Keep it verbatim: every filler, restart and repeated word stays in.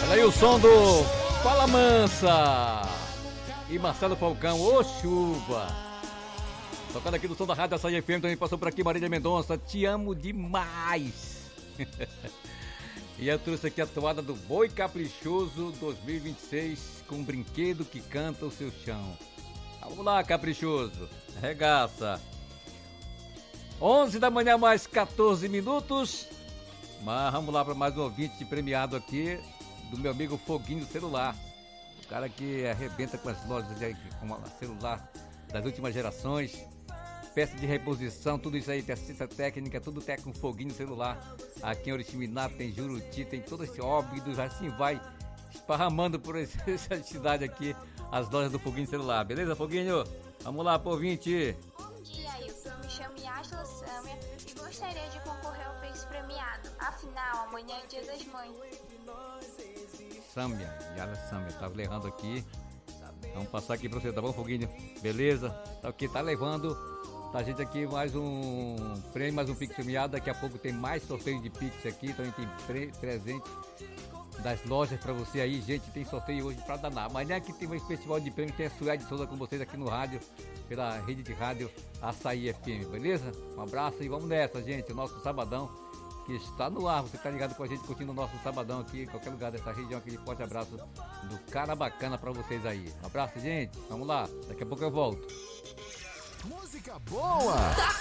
Olha aí o som do Fala Mansa e Marcelo Falcão, ô chuva. Tocando aqui no som da Rádio Açaí F M, também passou por aqui Marília Mendonça, te amo demais. E eu trouxe aqui a toada do Boi Caprichoso dois mil e vinte e seis, com um brinquedo que canta o seu chão. Vamos lá, Caprichoso, arregaça. onze da manhã, mais quatorze minutos. Mas vamos lá para mais um ouvinte premiado aqui, do meu amigo Foguinho Celular. O cara que arrebenta com as lojas de com celular das últimas gerações. Peça de reposição, tudo isso aí, tem assistência técnica, tudo tem com Foguinho Celular. Aqui em Oriximiná tem Juruti, tem todo esse óbito, assim vai esparramando por essa cidade aqui, as lojas do Foguinho Celular. Beleza, Foguinho? Vamos lá, pro ouvinte. Bom dia, Ailton. Eu me chamo Yashla Sâmia e gostaria de concorrer ao Pix premiado. Afinal, amanhã é dia das mães. Sâmia, Yashla Sâmia, tava errando aqui. Vamos passar aqui pra você, tá bom, Foguinho? Beleza? Tá ok, tá levando. Tá, gente, aqui mais um prêmio, mais um Pix premiado. Daqui a pouco tem mais sorteio de Pix aqui. Também tem pre- presente das lojas pra você aí. Gente, tem sorteio hoje pra danar. Amanhã aqui tem um festival de prêmios. Tem a Suede toda com vocês aqui no rádio, pela rede de rádio Açaí F M, beleza? Um abraço e vamos nessa, gente. O nosso sabadão que está no ar. Você tá ligado com a gente, curtindo o nosso sabadão aqui, em qualquer lugar dessa região. Aquele forte abraço do cara bacana pra vocês aí. Um abraço, gente. Vamos lá. Daqui a pouco eu volto. Música boa!